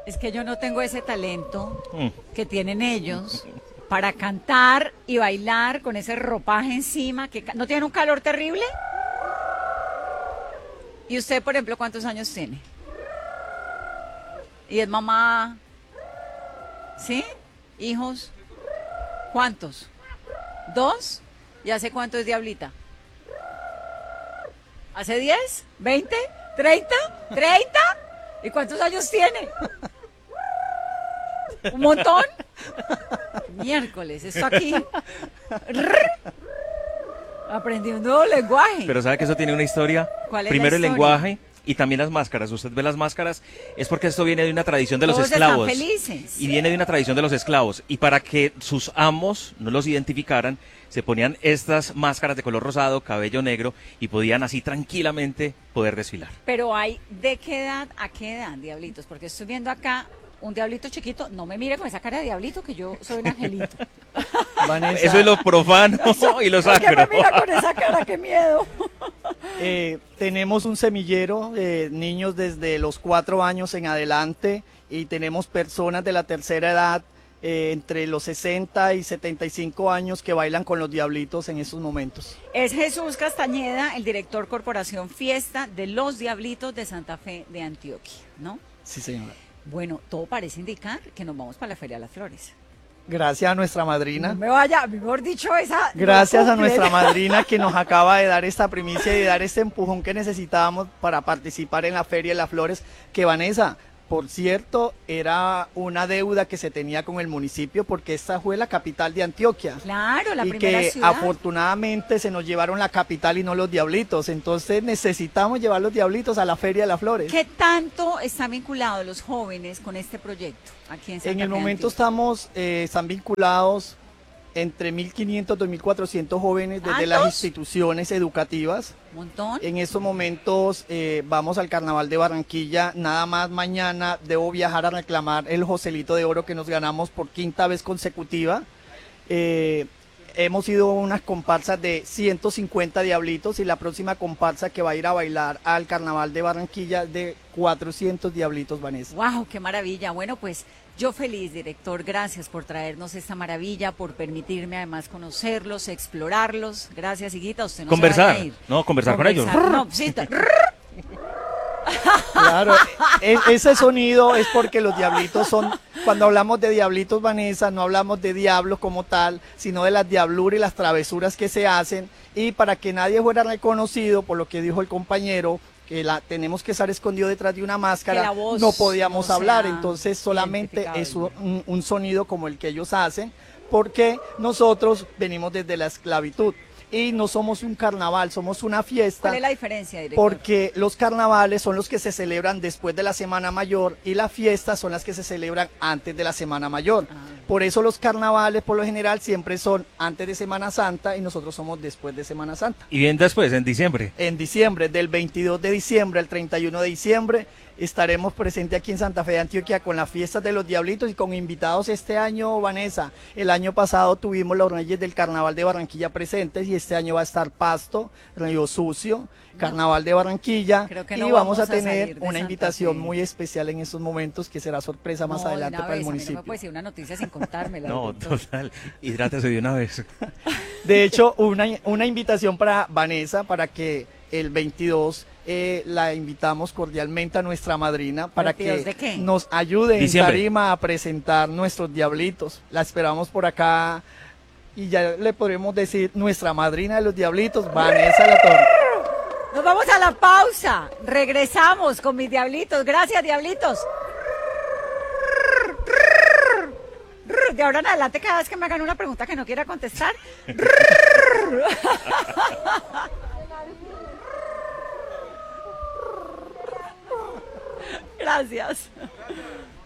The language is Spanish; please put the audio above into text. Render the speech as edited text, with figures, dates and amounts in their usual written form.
Es que yo no tengo ese talento que tienen ellos para cantar y bailar con ese ropaje encima. ¿No tienen un calor terrible? ¿Y usted, por ejemplo, cuántos años tiene? ¿Y es mamá? ¿Sí? ¿Hijos? ¿Cuántos? ¿2? ¿Y hace cuánto es Diablita? ¿Hace 10? ¿20? ¿30? ¿30? ¿Y cuántos años tiene? ¿Un montón? Miércoles, esto aquí. Aprendí un nuevo lenguaje. Pero ¿sabe que eso tiene una historia? ¿Cuál es Primero la el historia? lenguaje y también las máscaras. Usted ve las máscaras, es porque esto viene de una tradición de los Todos esclavos. están felices. Y viene de una tradición de los esclavos. Y para que sus amos no los identificaran, se ponían estas máscaras de color rosado, cabello negro, y podían así tranquilamente poder desfilar. Pero hay, ¿de qué edad a qué edad, diablitos? Porque estoy viendo acá un diablito chiquito. No me mire con esa cara de diablito, que yo soy un angelito. Vanessa, Eso es lo profano y lo ¿Por qué sacro. me mira con esa cara? ¡Qué miedo! tenemos un semillero de niños desde los 4 años en adelante y tenemos personas de la tercera edad entre los 60 y 75 años que bailan con los diablitos en estos momentos. Es Jesús Castañeda, el director Corporación Fiesta de los Diablitos de Santa Fe de Antioquia, ¿no? Sí, señora. Bueno, todo parece indicar que nos vamos para la Feria de las Flores. Gracias a nuestra madrina. No me vaya, mejor dicho, esa... Gracias no a nuestra completa. madrina que nos acaba de dar esta primicia y de dar este empujón que necesitábamos para participar en la Feria de las Flores, que Vanessa, por cierto, era una deuda que se tenía con el municipio porque esta fue la capital de Antioquia. Claro, la Y primera que ciudad. afortunadamente se nos llevaron la capital y no los diablitos. Entonces necesitamos llevar los diablitos a la Feria de las Flores. ¿Qué tanto están vinculados los jóvenes con este proyecto aquí en Santa En Fe el de momento Antioquia? están vinculados entre 1.500 y 2.400 jóvenes desde las ¿Altos? instituciones educativas. Un montón. En estos momentos vamos al Carnaval de Barranquilla. Nada más mañana debo viajar a reclamar el Joselito de Oro que nos ganamos por 5ª vez consecutiva. Hemos ido a unas comparsas de 150 diablitos y la próxima comparsa que va a ir a bailar al Carnaval de Barranquilla de 400 diablitos, Vanessa. ¡Wow! ¡Qué maravilla! Bueno, pues yo feliz, director. Gracias por traernos esta maravilla, por permitirme además conocerlos, explorarlos. Gracias, Higuita. Usted no se Conversar, vaya a ir. ¿no? Conversar con ellos. No, sí, Claro, ese sonido es porque los diablitos son, cuando hablamos de diablitos, Vanessa, no hablamos de diablos como tal, sino de las diabluras y las travesuras que se hacen, y para que nadie fuera reconocido, por lo que dijo el compañero, que tenemos que estar escondido detrás de una Que máscara, la voz no podíamos no hablar, sea entonces solamente es identificable. un sonido como el que ellos hacen, porque nosotros venimos desde la esclavitud. Y no somos un carnaval, somos una fiesta. ¿Cuál es la diferencia, director? Porque los carnavales son los que se celebran después de la Semana Mayor y las fiestas son las que se celebran antes de la Semana Mayor. Por eso los carnavales por lo general siempre son antes de Semana Santa y nosotros somos después de Semana Santa. Y bien después, en diciembre. En diciembre, del 22 de diciembre al 31 de diciembre, estaremos presentes aquí en Santa Fe de Antioquia con las fiestas de los Diablitos y con invitados este año, Vanessa. El año pasado tuvimos los Reyes del Carnaval de Barranquilla presentes y este año va a estar Pasto, Río Sucio, Carnaval de Barranquilla. Creo que y no vamos a vamos a tener salir de una Santa invitación Fe. muy especial en estos momentos que será sorpresa más No, de adelante una para el vez, a mí municipio. No me puede decir una noticia sin contármela. No, director. total. Hidrátese de una vez. De hecho, una invitación para Vanessa para que el 22 la invitamos cordialmente a nuestra madrina para que ¿22 de qué? nos ayude en Diciembre. tarima a presentar nuestros diablitos. La esperamos por acá y ya le podremos decir nuestra madrina de los diablitos, Vanessa Latorre. Nos vamos a la pausa. Regresamos con mis diablitos. Gracias, diablitos. De ahora en adelante, cada vez que me hagan una pregunta que no quiera contestar. Gracias.